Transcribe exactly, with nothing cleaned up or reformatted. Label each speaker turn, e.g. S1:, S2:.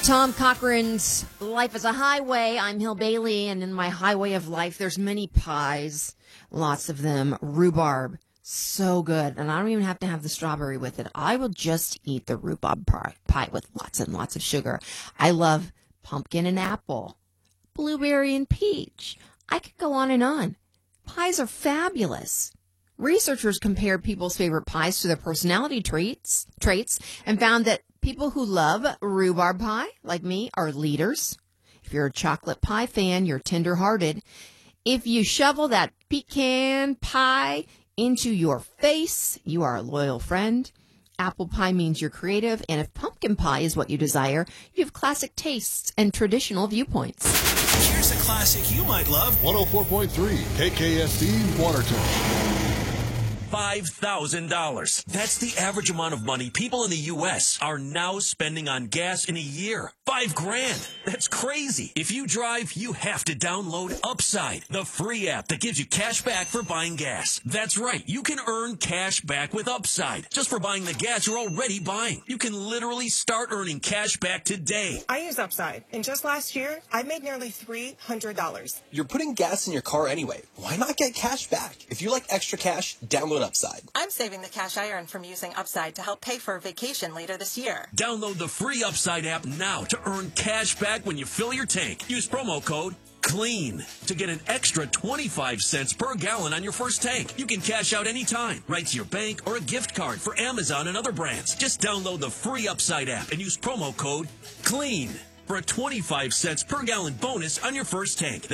S1: Tom Cochran's Life is a Highway. I'm Hill Bailey, and in my highway of life, there's many pies, lots of them. Rhubarb, so good, and I don't even have to have the strawberry with it. I will just eat the rhubarb pie, pie with lots and lots of sugar. I love pumpkin and apple, blueberry and peach. I could go on and on. Pies are fabulous. Researchers compared people's favorite pies to their personality traits, traits and found that people who love rhubarb pie, like me, are leaders. If you're a chocolate pie fan, you're tender-hearted. If you shovel that pecan pie into your face, you are a loyal friend. Apple pie means you're creative. And if pumpkin pie is what you desire, you have classic tastes and traditional viewpoints.
S2: Here's a classic you might love.
S3: one oh four point three K K S D Watertown.
S2: five thousand dollars. That's the average amount of money people in the U S are now spending on gas in a year. Five grand. That's crazy. If you drive, you have to download Upside, the free app that gives you cash back for buying gas. That's right. You can earn cash back with Upside just for buying the gas you're already buying. You can literally start earning cash back today.
S4: I use Upside, and just last year, I made nearly three hundred dollars.
S5: You're putting gas in your car anyway. Why not get cash back? If you like extra cash, download Upside.
S6: I'm saving the cash I earn from using Upside to help pay for a vacation later this year.
S2: Download the free Upside app now to earn cash back when you fill your tank. Use promo code CLEAN to get an extra twenty-five cents per gallon on your first tank. You can cash out anytime, right to your bank or a gift card for Amazon and other brands. Just download the free Upside app and use promo code CLEAN for a twenty-five cents per gallon bonus on your first tank.